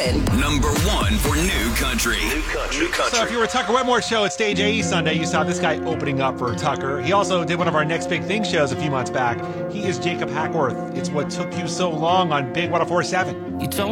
10. Number 1 for New Country. So if you were Tucker Wetmore show at Stage AE Sunday, you saw this guy opening up for Tucker. He also did one of our Next Big Thing shows a few months back. He is Jacob Hackworth. It's What Took You So Long on Big 104.7. You told